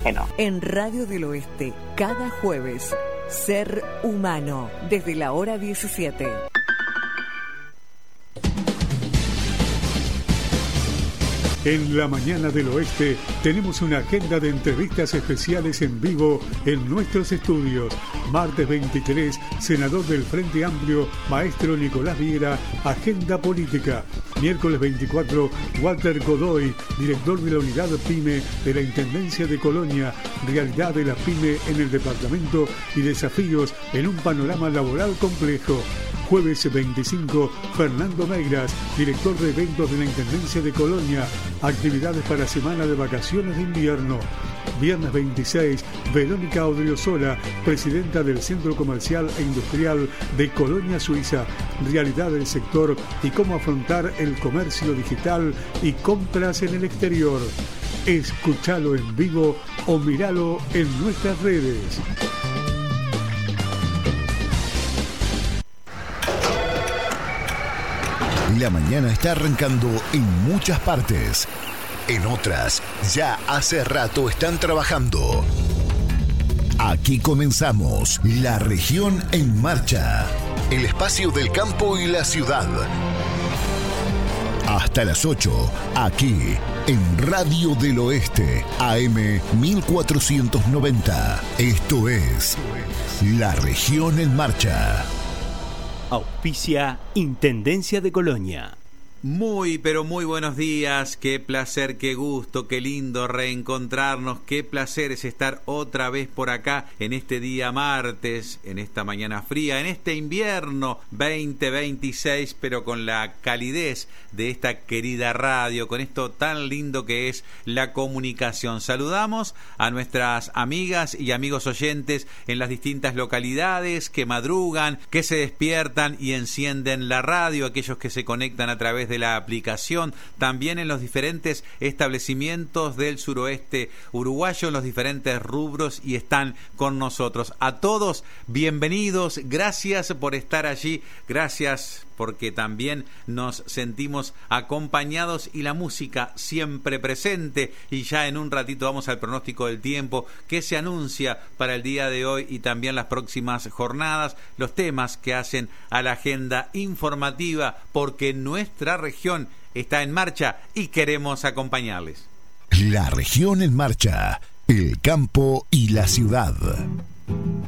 que no. En Radio del Oeste, cada jueves, Ser Humano, desde la hora 17. En la mañana del oeste tenemos una agenda de entrevistas especiales en vivo en nuestros estudios. Martes 23, senador del Frente Amplio, maestro Nicolás Viera, agenda política. Miércoles 24, Walter Godoy, director de la unidad PYME de la Intendencia de Colonia, realidad de la PYME en el departamento y desafíos en un panorama laboral complejo. Jueves 25, Fernando Meiras, director de eventos de la Intendencia de Colonia, actividades para semana de vacaciones de invierno. Viernes 26, Verónica Odriozola, presidenta del Centro Comercial e Industrial de Colonia, Suiza, realidad del sector y cómo afrontar el comercio digital y compras en el exterior. Escúchalo en vivo o míralo en nuestras redes. La mañana está arrancando en muchas partes. En otras, ya hace rato están trabajando. Aquí comenzamos La Región en Marcha. El espacio del campo y la ciudad. Hasta las 8, aquí en Radio del Oeste, AM 1490. Esto es La Región en Marcha. Auspicia Intendencia de Colonia. Muy, pero muy buenos días, qué placer, qué gusto, qué lindo reencontrarnos, qué placer es estar otra vez por acá en este día martes, en esta mañana fría, en este invierno 2026, pero con la calidez de esta querida radio, con esto tan lindo que es la comunicación. Saludamos a nuestras amigas y amigos oyentes en las distintas localidades que madrugan, que se despiertan y encienden la radio, aquellos que se conectan a través de la aplicación, también en los diferentes establecimientos del suroeste uruguayo, en los diferentes rubros, y están con nosotros. A todos, bienvenidos, gracias por estar allí, gracias porque también nos sentimos acompañados y la música siempre presente. Y ya en un ratito vamos al pronóstico del tiempo que se anuncia para el día de hoy y también las próximas jornadas, los temas que hacen a la agenda informativa, porque nuestra región está en marcha y queremos acompañarles. La Región en Marcha, el campo y la ciudad.